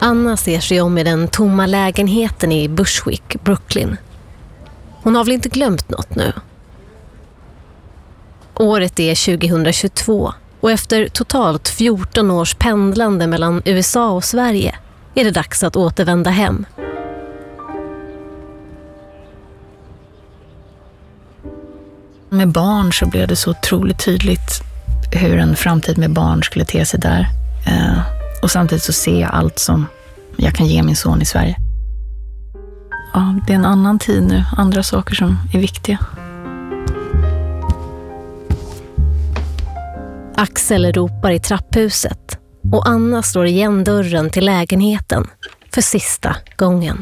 Anna ser sig om i den tomma lägenheten i Bushwick, Brooklyn. Hon har väl inte glömt något nu. Året är 2022 och efter totalt 14 års pendlande mellan USA och Sverige är det dags att återvända hem. Med barn så blev det så otroligt tydligt hur en framtid med barn skulle te sig där. Och samtidigt så ser jag allt som jag kan ge min son i Sverige. Ja, det är en annan tid nu, andra saker som är viktiga. Axel ropar i trapphuset och Anna slår igen dörren till lägenheten för sista gången.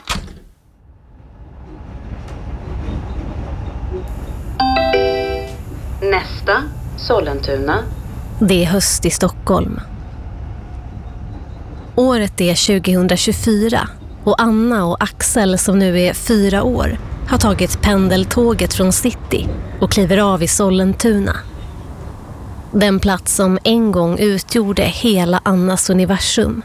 Nästa, Sollentuna. Det är höst i Stockholm. Året är 2024 och Anna och Axel som nu är 4 år har tagit pendeltåget från city och kliver av i Sollentuna. Den plats som en gång utgjorde hela Annas universum.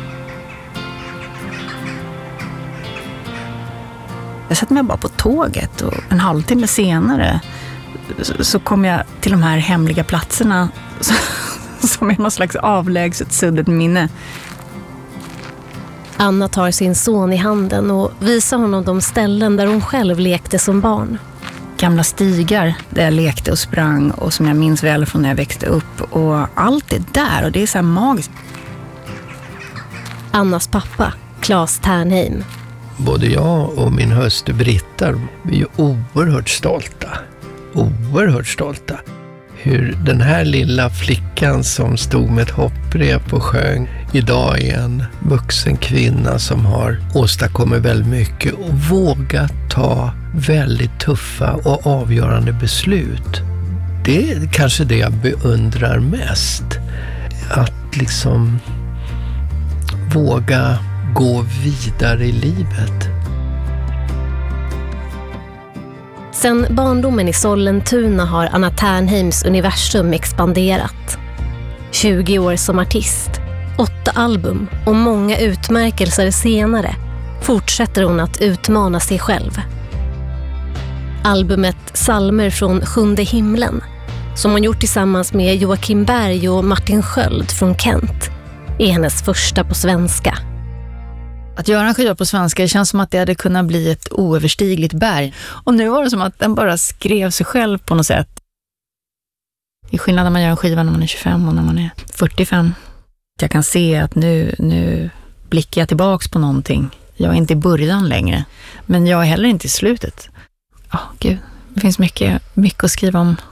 Jag satte mig bara på tåget och en halvtimme senare så kom jag till de här hemliga platserna som är någon slags avlägset suddigt minne. Anna tar sin son i handen och visar honom de ställen där hon själv lekte som barn. Gamla stigar där jag lekte och sprang och som jag minns väl från när jag växte upp. Och allt det där, och det är så här magiskt. Annas pappa, Claes Ternheim. Både jag och min hustru Britta är ju oerhört stolta. Oerhört stolta. Hur den här lilla flickan som stod med ett hopprep och sjöng idag är en vuxen kvinna som har åstadkommit väldigt mycket och vågat ta väldigt tuffa och avgörande beslut. Det är kanske det jag beundrar mest. Att liksom våga gå vidare i livet. Sen barndomen i Sollentuna har Anna Ternheims universum expanderat. 20 år som artist, 8 album och många utmärkelser senare fortsätter hon att utmana sig själv. Albumet Salmer från 7:e himlen, som hon gjort tillsammans med Joakim Berg och Martin Sköld från Kent, är hennes första på svenska. Att göra en skiva på svenska känns som att det hade kunnat bli ett oöverstigligt berg. Och nu var det som att den bara skrev sig själv på något sätt. Det är skillnad när man gör en skiva när man är 25 och när man är 45. Jag kan se att nu blickar jag tillbaks på någonting. Jag är inte i början längre. Men jag är heller inte i slutet. Gud, det finns mycket att skriva om.